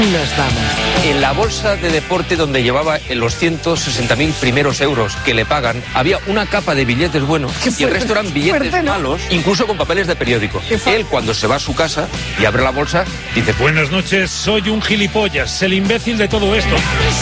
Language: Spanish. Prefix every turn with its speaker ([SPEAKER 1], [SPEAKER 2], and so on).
[SPEAKER 1] Nos vamos.
[SPEAKER 2] En la bolsa de deporte donde llevaba los 160.000 primeros euros que le pagan, había una capa de billetes buenos y el resto eran billetes malos, incluso con papeles de periódico. Él, cuando se va a su casa y abre la bolsa, dice:
[SPEAKER 3] buenas noches, soy un gilipollas, el imbécil de todo esto.